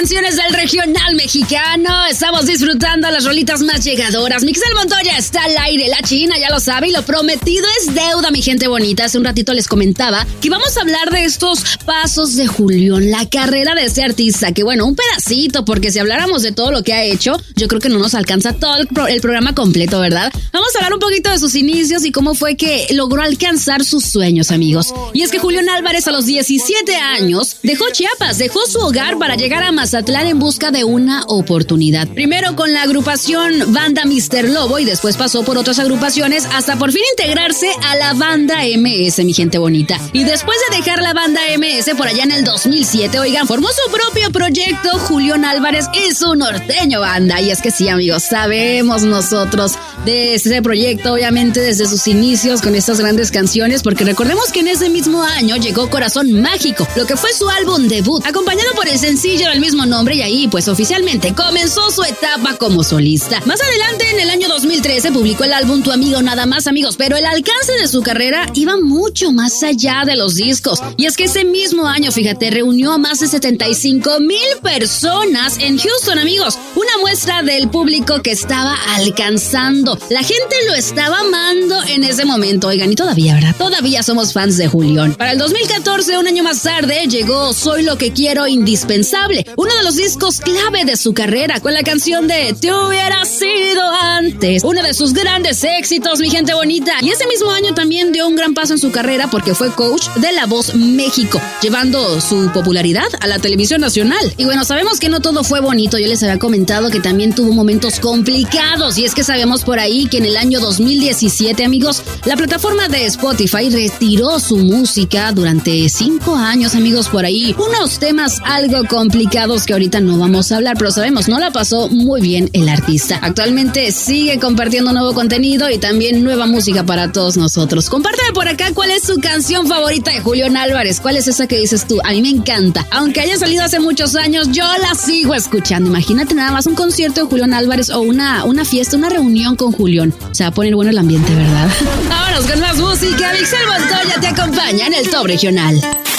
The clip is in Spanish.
canciones del regional mexicano. Estamos disfrutando las rolitas más llegadoras. Mixel Montoya está al aire, la China ya lo sabe y lo prometido es deuda, mi gente bonita. Hace un ratito les comentaba que vamos a hablar de estos pasos de Julián, la carrera de este artista, que bueno, un pedacito, porque si habláramos de todo lo que ha hecho, yo creo que no nos alcanza todo el programa completo, ¿verdad? Vamos a hablar un poquito de sus inicios y cómo fue que logró alcanzar sus sueños, amigos. Y es que Julián Álvarez a los 17 años dejó Chiapas, dejó su hogar para llegar a Mazatlán en busca de una oportunidad. Primero con la agrupación Banda Mr. Lobo y después pasó por otras agrupaciones hasta por fin integrarse a la Banda MS, mi gente bonita. Y después de dejar la Banda MS por allá en el 2007, oigan, formó su propio proyecto, Julián Álvarez y su Norteño Banda. Y es que sí, amigos, sabemos nosotros de ese proyecto, obviamente desde sus inicios con estas grandes canciones, porque recordemos que en ese mismo año llegó Corazón Mágico, lo que fue su álbum debut, acompañado por el sencillo del mismo nombre, y ahí pues oficialmente comenzó su etapa como solista. Más adelante, en el año 2013, publicó el álbum Tu Amigo Nada Más, amigos, pero el alcance de su carrera iba mucho más allá de los discos. Y es que ese mismo año, fíjate, reunió a más de 75,000 personas en Houston, amigos. Una muestra del público que estaba alcanzando. La gente lo estaba amando en ese momento, oigan, y todavía, ¿verdad? Todavía somos fans de Julián. Para el 2014, un año más tarde, llegó Soy Lo Que Quiero Indispensable, uno de los discos clave de su carrera, con la canción de Te Hubiera Sido Antes, uno de sus grandes éxitos, mi gente bonita. Y ese mismo año también dio un gran paso en su carrera porque fue coach de La Voz México, llevando su popularidad a la televisión nacional. Y bueno, sabemos que no todo fue bonito. Yo les había comentado que también tuvo momentos complicados, y es que sabemos por ahí que en el año 2017, amigos, la plataforma de Spotify retiró su música durante 5 años, amigos, por ahí. Unos temas algo complicados que ahorita no vamos a hablar, pero sabemos, no la pasó muy bien el artista. Actualmente sigue compartiendo nuevo contenido y también nueva música para todos nosotros. Compárteme por acá cuál es su canción favorita de Julián Álvarez. ¿Cuál es esa que dices tú? A mí me encanta. Aunque haya salido hace muchos años, yo la sigo escuchando. Imagínate nada más un concierto de Julián Álvarez o una fiesta, una reunión con Julián. Se va a poner bueno el ambiente, ¿verdad? Vámonos con más música. Mixel Montoya te acompaña en el Top Regional.